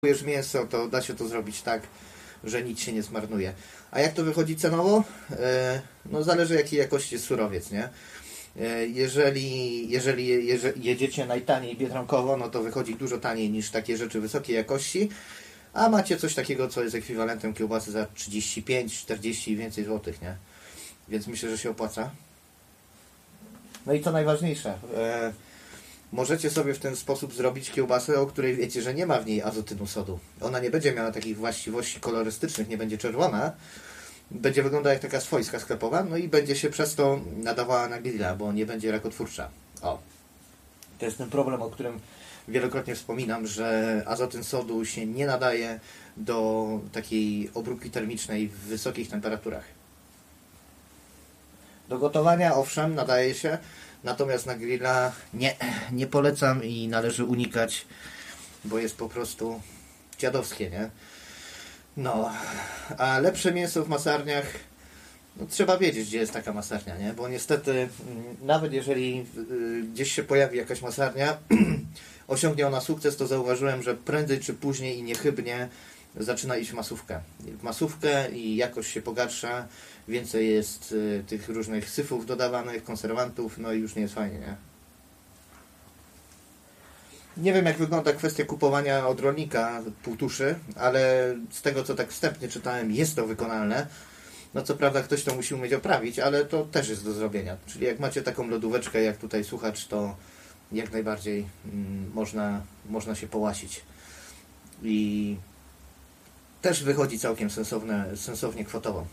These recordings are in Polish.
kupujesz mięso, to da się to zrobić tak, że nic się nie zmarnuje. A jak to wychodzi cenowo? No zależy jakiej jakości jest surowiec, nie? Jeżeli jedziecie najtaniej biedronkowo, no to wychodzi dużo taniej niż takie rzeczy wysokiej jakości, a macie coś takiego, co jest ekwiwalentem kiełbasy za 35, 40 i więcej złotych, nie? Więc myślę, że się opłaca. No i co najważniejsze, możecie sobie w ten sposób zrobić kiełbasę, o której wiecie, że nie ma w niej azotynu sodu. Ona nie będzie miała takich właściwości kolorystycznych, nie będzie czerwona. Będzie wyglądać jak taka swojska sklepowa, no i będzie się przez to nadawała na grilla, bo nie będzie rakotwórcza. O. To jest ten problem, o którym wielokrotnie wspominam, że azotyn sodu się nie nadaje do takiej obróbki termicznej w wysokich temperaturach. Do gotowania owszem, nadaje się, natomiast na grilla nie polecam i należy unikać, bo jest po prostu dziadowskie, nie? No, a lepsze mięso w masarniach, no, trzeba wiedzieć, gdzie jest taka masarnia, nie? Bo niestety, nawet jeżeli gdzieś się pojawi jakaś masarnia, osiągnie ona sukces, to zauważyłem, że prędzej czy później i niechybnie zaczyna iść w masówkę i jakość się pogarsza, więcej jest tych różnych syfów dodawanych, konserwantów, no i już nie jest fajnie, nie? Nie wiem, jak wygląda kwestia kupowania od rolnika półtuszy, ale z tego, co tak wstępnie czytałem, jest to wykonalne. No co prawda ktoś to musi umieć oprawić, ale to też jest do zrobienia. Czyli jak macie taką lodóweczkę, jak tutaj słuchacz, to jak najbardziej można się połasić. I też wychodzi całkiem sensownie kwotowo.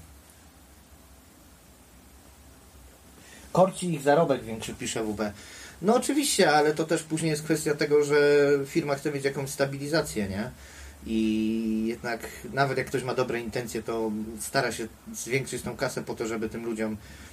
Korci ich zarobek większy, pisze WB. No oczywiście, ale to też później jest kwestia tego, że firma chce mieć jakąś stabilizację, nie? I jednak nawet jak ktoś ma dobre intencje, to stara się zwiększyć tą kasę po to, żeby tym ludziom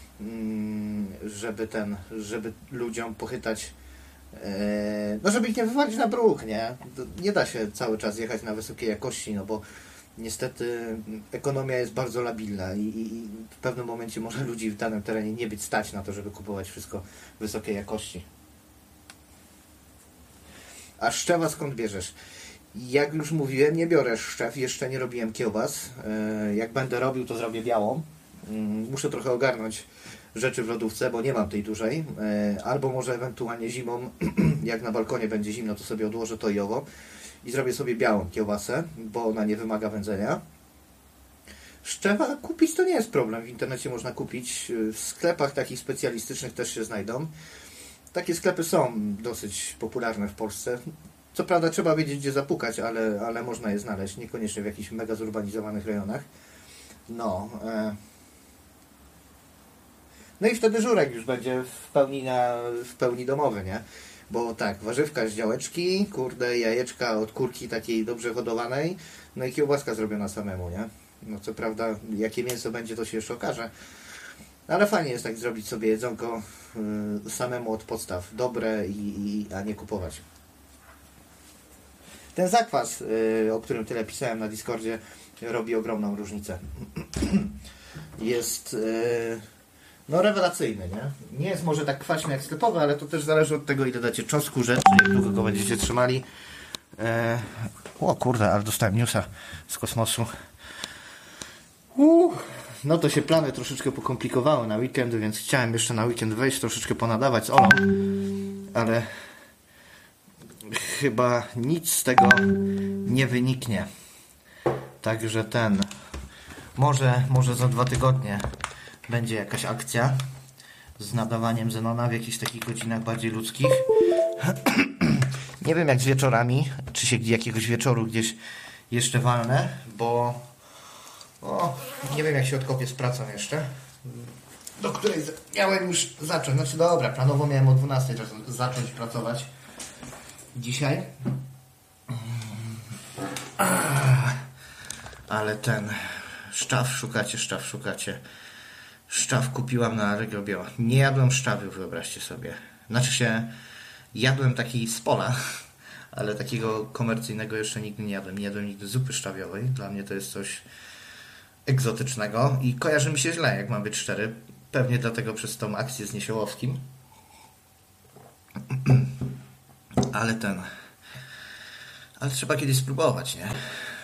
żeby ludziom pochytać, no żeby ich nie wywalić na bruk, nie? Nie da się cały czas jechać na wysokiej jakości, no bo niestety ekonomia jest bardzo labilna i w pewnym momencie może ludzi w danym terenie nie być stać na to, żeby kupować wszystko wysokiej jakości. A szczewa skąd bierzesz? Jak już mówiłem, nie biorę szczew, jeszcze nie robiłem kiełbas. Jak będę robił, to zrobię białą. Muszę trochę ogarnąć rzeczy w lodówce, bo nie mam tej dużej. Albo może ewentualnie zimą, jak na balkonie będzie zimno, to sobie odłożę to i owo i zrobię sobie białą kiełbasę, bo ona nie wymaga wędzenia. Szczewa kupić to nie jest problem. W internecie można kupić. W sklepach takich specjalistycznych też się znajdą. Takie sklepy są dosyć popularne w Polsce. Co prawda trzeba wiedzieć, gdzie zapukać, ale można je znaleźć. Niekoniecznie w jakichś mega zurbanizowanych rejonach. No. No i wtedy żurek już będzie w pełni domowy, nie? Bo tak, warzywka z działeczki, kurde, jajeczka od kurki takiej dobrze hodowanej, no i kiełbaska zrobiona samemu, nie? No co prawda, jakie mięso będzie, to się jeszcze okaże. Ale fajnie jest tak zrobić sobie jedzonko samemu od podstaw, dobre, a nie kupować. Ten zakwas, o którym tyle pisałem na Discordzie, robi ogromną różnicę. Jest no rewelacyjny, nie? Nie jest może tak kwaśny jak sklepowy, ale to też zależy od tego, ile dacie czosnku, rzeczy, jak długo go będziecie trzymali. O kurde, ale dostałem newsa z kosmosu. No to się plany troszeczkę pokomplikowały na weekend, więc chciałem jeszcze na weekend wejść, troszeczkę ponadawać z Olą, ale chyba nic z tego nie wyniknie. Także może za 2 tygodnie będzie jakaś akcja z nadawaniem Zenona w jakichś takich godzinach bardziej ludzkich. Nie wiem jak z wieczorami, czy się jakiegoś wieczoru gdzieś jeszcze walnę, bo nie wiem jak się odkopię z pracą jeszcze, do której miałem już zacząć. Znaczy dobra, planowo miałem o 12 zacząć pracować dzisiaj. Ale szczaw szukacie. Szczaw kupiłam na Regiobiała. Nie jadłem szczawiu, wyobraźcie sobie. Znaczy się, jadłem taki z pola, ale takiego komercyjnego jeszcze nigdy nie jadłem. Nie jadłem nigdy zupy szczawiowej. Dla mnie to jest coś egzotycznego i kojarzy mi się źle, jak mam być szczery. Pewnie dlatego przez tą akcję z Niesiołowskim. Ale trzeba kiedyś spróbować, nie?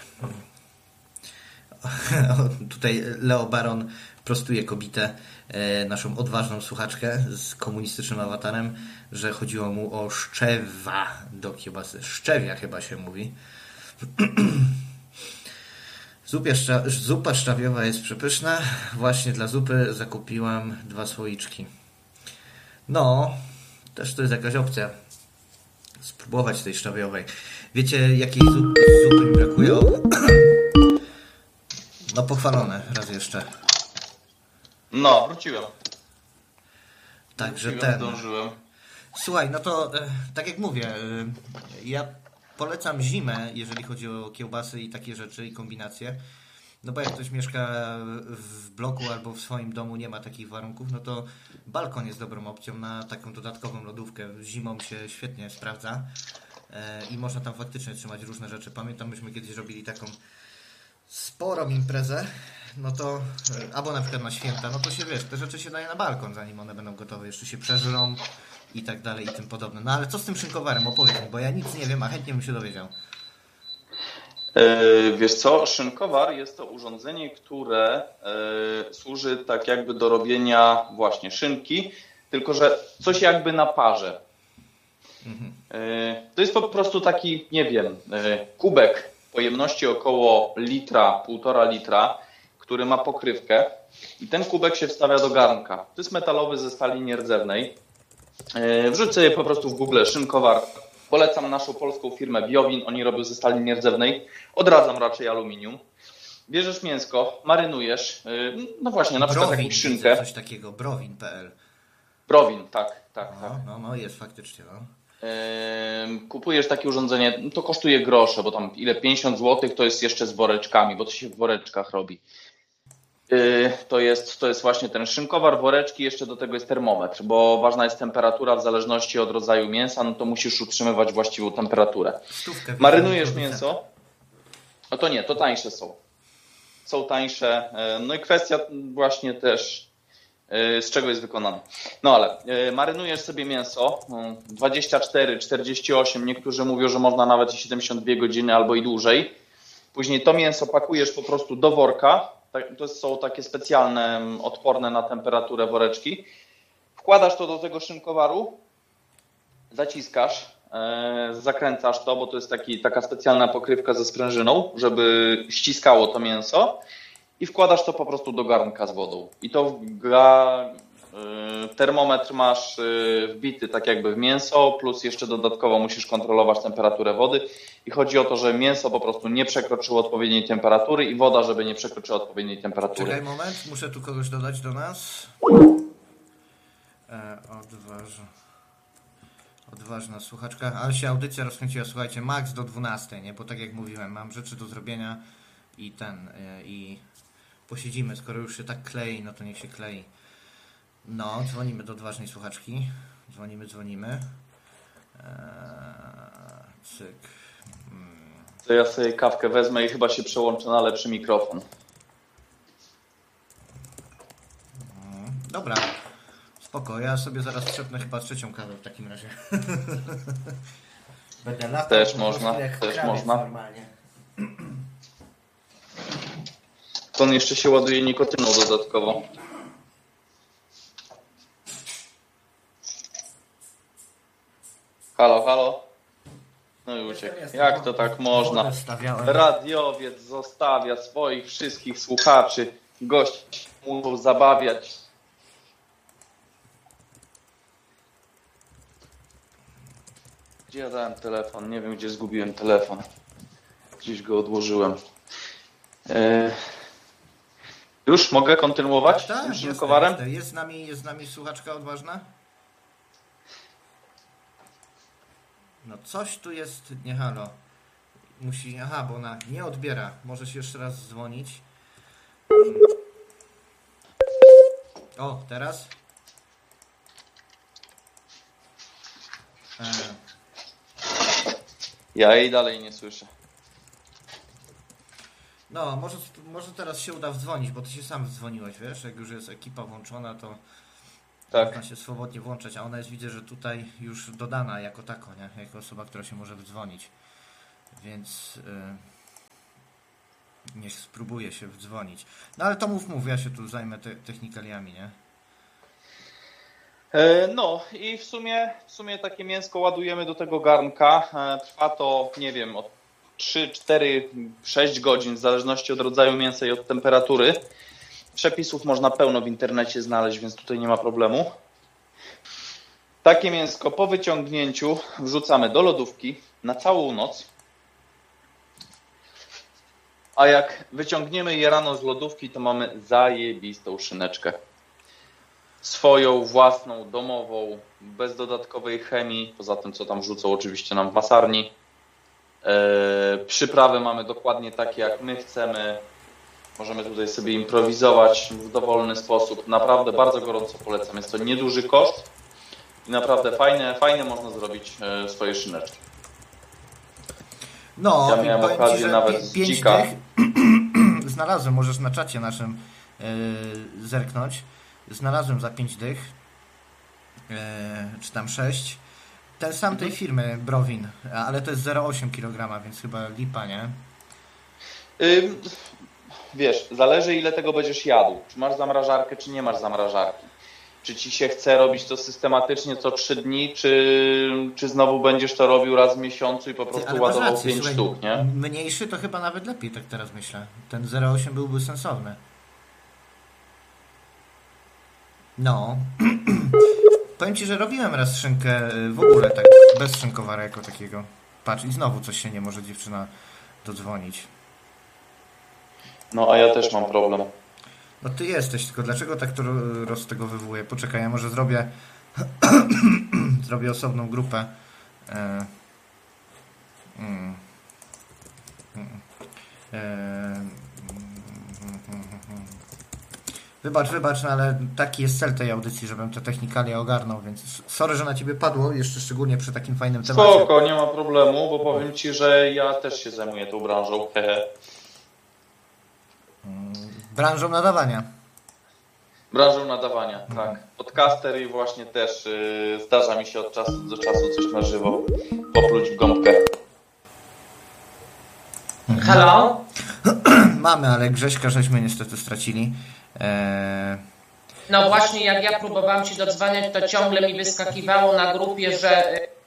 Tutaj Leo Baron prostuje kobietę, naszą odważną słuchaczkę z komunistycznym awatarem, że chodziło mu o szczewa do kiełbasy. Szczewia chyba się mówi. Zupa szczawiowa jest przepyszna. Właśnie dla zupy zakupiłam 2 słoiczki. No, też to jest jakaś opcja. Spróbować tej szczawiowej. Wiecie, jakiej zupy mi brakuje? No pochwalone raz jeszcze. No, wróciłem. Także Zdążyłem. Słuchaj, no to tak jak mówię, ja polecam zimę, jeżeli chodzi o kiełbasy i takie rzeczy i kombinacje. No bo jak ktoś mieszka w bloku albo w swoim domu, nie ma takich warunków, no to balkon jest dobrą opcją na taką dodatkową lodówkę. Zimą się świetnie sprawdza i można tam faktycznie trzymać różne rzeczy. Pamiętam, myśmy kiedyś robili taką sporą imprezę, no to albo na przykład na święta, no to się wiesz, te rzeczy się daje na balkon, zanim one będą gotowe, jeszcze się przeżrą i tak dalej i tym podobne. No ale co z tym szynkowarem? Opowiedz mi, bo ja nic nie wiem, a chętnie bym się dowiedział. Wiesz co, szynkowar jest to urządzenie, które służy tak jakby do robienia właśnie szynki, tylko że coś jakby na parze. To jest po prostu taki, nie wiem, kubek pojemności około litra, 1,5 litra, który ma pokrywkę i ten kubek się wstawia do garnka. To jest metalowy ze stali nierdzewnej. Wrzuć sobie po prostu w Google szynkowar. Polecam naszą polską firmę Biowin, oni robią ze stali nierdzewnej. Odradzam raczej aluminium. Bierzesz mięsko, marynujesz, no właśnie, na przykład jakąś szynkę. Coś takiego, browin.pl. Browin, tak. No, jest faktycznie, no. Kupujesz takie urządzenie, to kosztuje grosze, bo tam ile 50 zł to jest jeszcze z woreczkami, bo to się w woreczkach robi. To jest właśnie ten szynkowar, woreczki, jeszcze do tego jest termometr, bo ważna jest temperatura w zależności od rodzaju mięsa, no to musisz utrzymywać właściwą temperaturę. Marynujesz mięso, no to nie, to tańsze są. Są tańsze, no i kwestia właśnie też z czego jest wykonane. No ale marynujesz sobie mięso 24, 48, niektórzy mówią, że można nawet 72 godziny albo i dłużej. Później to mięso pakujesz po prostu do worka. To są takie specjalne, odporne na temperaturę woreczki. Wkładasz to do tego szynkowaru, zaciskasz, zakręcasz to, bo to jest taka specjalna pokrywka ze sprężyną, żeby ściskało to mięso i wkładasz to po prostu do garnka z wodą. I to termometr masz wbity tak jakby w mięso, plus jeszcze dodatkowo musisz kontrolować temperaturę wody i chodzi o to, że mięso po prostu nie przekroczyło odpowiedniej temperatury i woda, żeby nie przekroczyła odpowiedniej temperatury. Czekaj moment, muszę tu kogoś dodać do nas. Odważna słuchaczka, ale się audycja rozkręciła, słuchajcie, max do 12, nie? Bo tak jak mówiłem, mam rzeczy do zrobienia i posiedzimy, skoro już się tak klei, no to niech się klei. No, dzwonimy do odważnej słuchaczki. Dzwonimy. Cyk. To ja sobie kawkę wezmę i chyba się przełączę na lepszy mikrofon. Dobra. Spoko, ja sobie zaraz przepnę chyba 3. kawę w takim razie. Będę latał. Też można. Normalnie. To on jeszcze się ładuje nikotyną dodatkowo. Halo? No i uciekł. Jak to tak można? Radiowiec zostawia swoich wszystkich słuchaczy. Gość muszą zabawiać. Gdzie ja dałem telefon? Nie wiem, gdzie zgubiłem telefon. Gdzieś go odłożyłem. Już mogę kontynuować z tym szynkowarem? Jest z nami słuchaczka odważna? No coś tu jest, nie halo. Bo ona nie odbiera. Może się jeszcze raz dzwonić. O, teraz? Ja jej dalej nie słyszę. No, może teraz się uda wdzwonić, bo ty się sam wdzwoniłeś, wiesz? Jak już jest ekipa włączona, to tak. Można się swobodnie włączać, a ona jest, widzę, że tutaj już dodana jako tako, nie? Jako osoba, która się może wdzwonić. Więc niech spróbuję się wdzwonić. No ale to mów, ja się tu zajmę technikaliami, nie? No i w sumie takie mięsko ładujemy do tego garnka. Trwa to, nie wiem, od 3, 4, 6 godzin, w zależności od rodzaju mięsa i od temperatury. Przepisów można pełno w internecie znaleźć, więc tutaj nie ma problemu. Takie mięsko po wyciągnięciu wrzucamy do lodówki na całą noc. A jak wyciągniemy je rano z lodówki, to mamy zajebistą szyneczkę. Swoją, własną, domową, bez dodatkowej chemii, poza tym co tam wrzucą oczywiście nam w masarni. Przyprawy mamy dokładnie takie jak my chcemy. Możemy tutaj sobie improwizować w dowolny sposób. Naprawdę bardzo gorąco polecam. Jest to nieduży koszt i naprawdę fajne można zrobić swoje szyneczki. No, ja miałem okazję nawet z dzika. Znalazłem, możesz na czacie naszym zerknąć. Znalazłem za 5 dych, czy tam 6. Ten sam tej firmy Browin, ale to jest 0,8 kg, więc chyba lipa, nie? Wiesz, zależy ile tego będziesz jadł. Czy masz zamrażarkę, czy nie masz zamrażarki. Czy ci się chce robić to systematycznie co 3 dni, czy znowu będziesz to robił raz w miesiącu i po prostu ładował 5 sztuk, nie? Mniejszy to chyba nawet lepiej, tak teraz myślę. Ten 0,8 byłby sensowny. No. Powiem ci, że robiłem raz szynkę w ogóle tak, bez szynkowara jako takiego. Patrz, i znowu coś się nie może dziewczyna dodzwonić. No, a ja też mam problem. No ty jesteś, tylko dlaczego tak to roztegowywuje? Poczekaj, ja może zrobię zrobię osobną grupę. Wybacz, no ale taki jest cel tej audycji, żebym te technikalia ogarnął, więc sorry, że na ciebie padło, jeszcze szczególnie przy takim fajnym temacie. Spoko, nie ma problemu, bo powiem ci, że ja też się zajmuję tą branżą. Branżą nadawania. Branżą nadawania, tak. Podcaster i właśnie też zdarza mi się od czasu do czasu coś na żywo popluć w gąbkę. Halo? Mamy, ale Grześka żeśmy niestety stracili. No właśnie, jak ja próbowałam ci dodzwaniać, to ciągle mi wyskakiwało na grupie, że